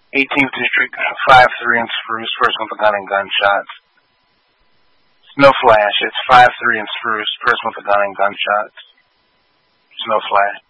18th District, 5-3 in Spruce, person with a gun and gunshots. No flash. It's 5-3 in Spruce, person with a gun and gunshots. There's no flash.